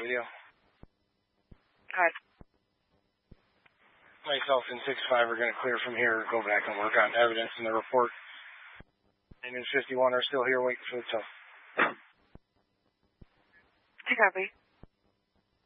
radio. Hi. Myself and 6-5 are going to clear from here, go back and work on evidence in the report. And 51 are still here waiting for the tow. Copy.